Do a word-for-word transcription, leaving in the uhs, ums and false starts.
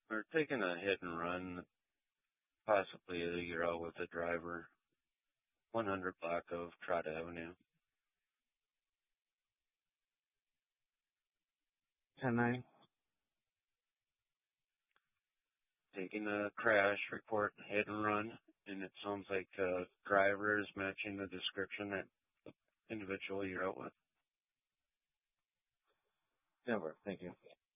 We're taking a hit and run, possibly you're out with a driver, one hundred block of Trot Avenue. ten nine. Taking a crash report, hit and run, and it sounds like the driver is matching the description that the individual you're out with. Denver, thank you.